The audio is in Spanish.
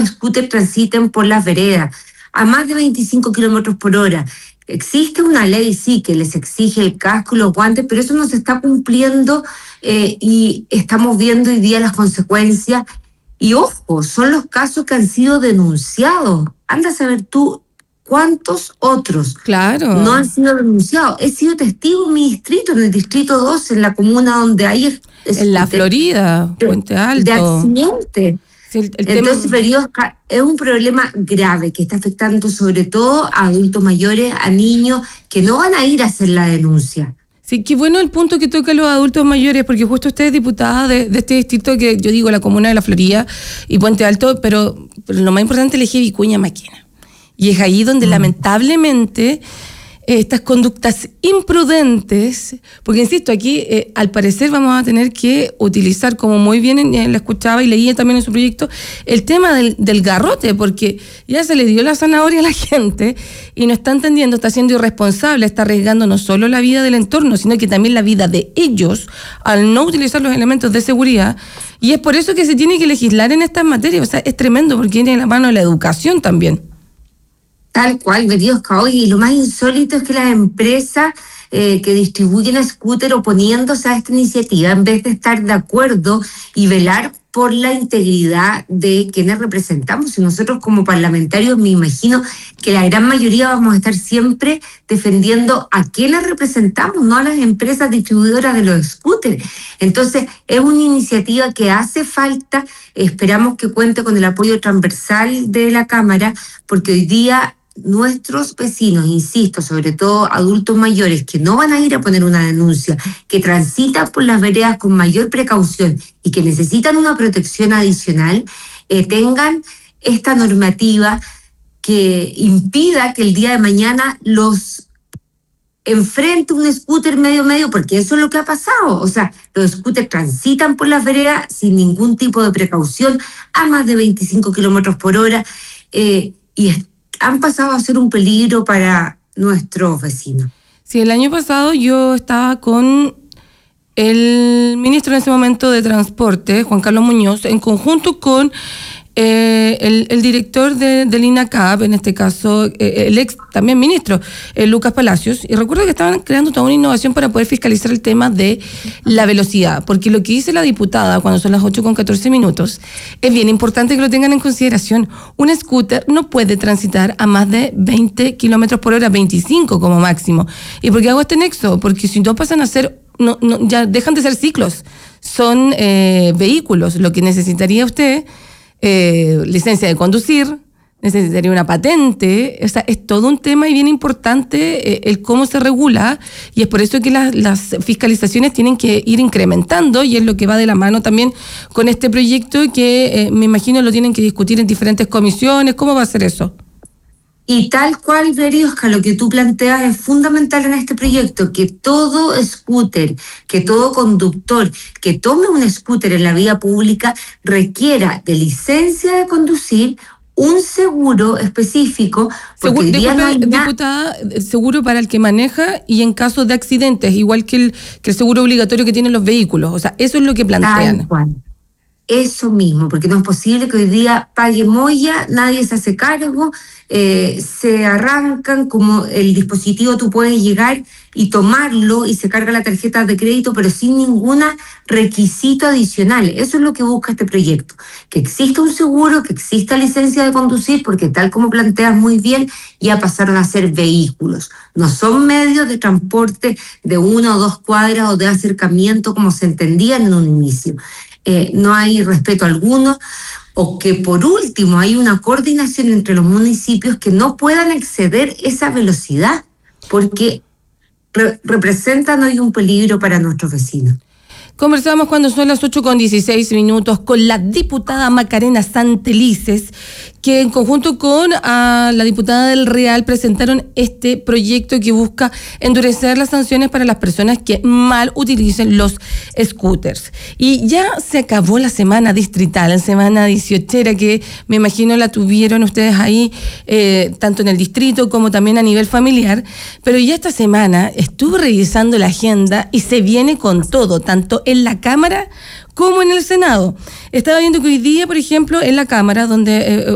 los scooters transiten por las veredas a más de 25 kilómetros por hora. Existe una ley, sí, que les exige el casco y los guantes, pero eso no se está cumpliendo y estamos viendo hoy día las consecuencias. Y ojo, son los casos que han sido denunciados. Anda a saber tú cuántos otros no han sido denunciados. He sido testigo en mi distrito, en el distrito 12, en la comuna donde hay... En la Florida, Puente Alto. De accidente. Sí, entonces, Oscar, es un problema grave que está afectando sobre todo a adultos mayores, a niños que no van a ir a hacer la denuncia. Sí, qué bueno el punto que toca a los adultos mayores, porque justo usted es diputada de este distrito que yo digo, la comuna de la Florida y Puente Alto, pero lo más importante es elegir Vicuña Maquena. Y es ahí donde lamentablemente estas conductas imprudentes, porque insisto, aquí al parecer vamos a tener que utilizar, como muy bien la escuchaba y leía también en su proyecto, el tema del garrote, porque ya se le dio la zanahoria a la gente y no está entendiendo, está siendo irresponsable, está arriesgando no solo la vida del entorno, sino que también la vida de ellos al no utilizar los elementos de seguridad. Y es por eso que se tiene que legislar en estas materias. O sea, es tremendo porque tiene en la mano la educación también. Tal cual, Oscar. Y lo más insólito es que las empresas que distribuyen scooter oponiéndose a esta iniciativa, en vez de estar de acuerdo y velar por la integridad de quienes representamos. Y nosotros como parlamentarios me imagino que la gran mayoría vamos a estar siempre defendiendo a quienes representamos, no a las empresas distribuidoras de los scooters. Entonces, es una iniciativa que hace falta, esperamos que cuente con el apoyo transversal de la Cámara, porque hoy día nuestros vecinos, insisto, sobre todo adultos mayores que no van a ir a poner una denuncia, que transitan por las veredas con mayor precaución y que necesitan una protección adicional, tengan esta normativa que impida que el día de mañana los enfrente un scooter medio, porque eso es lo que ha pasado. O sea, los scooters transitan por las veredas sin ningún tipo de precaución a más de 25 kilómetros por hora y han pasado a ser un peligro para nuestros vecinos. Sí, el año pasado yo estaba con el ministro en ese momento de Transporte, Juan Carlos Muñoz, en conjunto con el director del INACAP, en este caso el ex también ministro, Lucas Palacios, y recuerdo que estaban creando toda una innovación para poder fiscalizar el tema de la velocidad, porque lo que dice la diputada cuando son las 8:14 es bien importante que lo tengan en consideración. Un scooter no puede transitar a más de 20 kilómetros por hora, 25 como máximo. ¿Y por qué hago este nexo? Porque si no pasan a ser, ya dejan de ser ciclos, son vehículos. Lo que necesitaría usted, licencia de conducir, necesitaría una patente. O sea, es todo un tema y bien importante el cómo se regula, y es por eso que las fiscalizaciones tienen que ir incrementando, y es lo que va de la mano también con este proyecto que me imagino lo tienen que discutir en diferentes comisiones. ¿Cómo va a ser eso? Y tal cual, Oscar, lo que tú planteas es fundamental en este proyecto, que todo scooter, que todo conductor que tome un scooter en la vía pública requiera de licencia de conducir, un seguro específico. Porque diputada, seguro para el que maneja y en caso de accidentes, igual que el seguro obligatorio que tienen los vehículos. O sea, eso es lo que plantean. Tal cual. Eso mismo, porque no es posible que hoy día pague Moya, nadie se hace cargo, se arrancan, como el dispositivo tú puedes llegar y tomarlo y se carga la tarjeta de crédito, pero sin ningún requisito adicional. Eso es lo que busca este proyecto, que exista un seguro, que exista licencia de conducir, porque tal como planteas muy bien, ya pasaron a ser vehículos. No son medios de transporte de 1 o 2 cuadras o de acercamiento como se entendía en un inicio. No hay respeto alguno, o que por último hay una coordinación entre los municipios que no puedan exceder esa velocidad, porque representan hoy un peligro para nuestros vecinos. Conversamos cuando son las 8:16 con la diputada Macarena Santelices, que en conjunto con la diputada del Real presentaron este proyecto que busca endurecer las sanciones para las personas que mal utilicen los scooters. Y ya se acabó la semana distrital, la semana 18, que me imagino la tuvieron ustedes ahí, tanto en el distrito como también a nivel familiar, pero ya esta semana estuve revisando la agenda y se viene con todo, tanto en la Cámara como en el Senado. Estaba viendo que hoy día, por ejemplo, en la Cámara, donde